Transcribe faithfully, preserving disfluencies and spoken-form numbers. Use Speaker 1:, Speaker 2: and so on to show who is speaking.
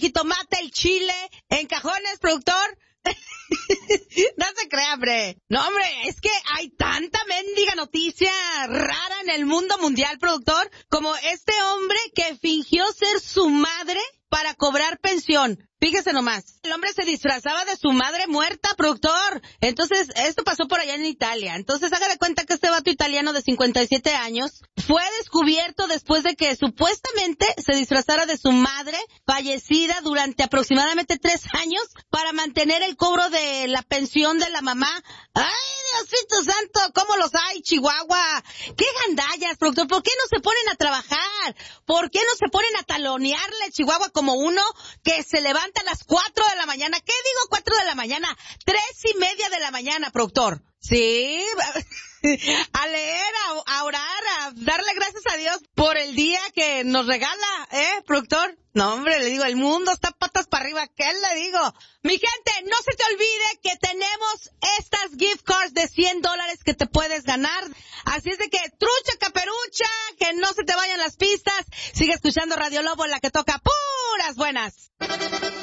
Speaker 1: jitomate, el chile, en cajones, productor. No se crea, hombre. No, hombre, es que hay tanta mendiga noticia rara en el mundo mundial, productor, como este hombre que fingió ser su madre para cobrar pensión. Fíjese nomás, el hombre se disfrazaba de su madre muerta, productor. Entonces, esto pasó por allá en Italia. Entonces, haga de cuenta que este vato italiano de cincuenta y siete años fue descubierto después de que supuestamente se disfrazara de su madre fallecida durante aproximadamente tres años para mantener el cobro de la pensión de la mamá. ¡Ay, Diosito santo! ¿Cómo los hay, Chihuahua? ¡Qué gandallas, productor! ¿Por qué no se ponen a trabajar? ¿Por qué no se ponen a talonearle, Chihuahua, como uno que se levanta a las cuatro de la mañana? ¿Qué digo cuatro de la mañana? Tres y media de la mañana, productor. Sí, a leer, a, a orar, a darle gracias a Dios por el día que nos regala, ¿eh, productor? No, hombre, le digo, el mundo está patas para arriba, ¿qué le digo? Mi gente, no se te olvide que tenemos estas gift cards de cien dólares que te puedes ganar. Así es de que, trucha, caperucha, que no se te vayan las pistas. Sigue escuchando Radio Lobo, la que toca puras buenas.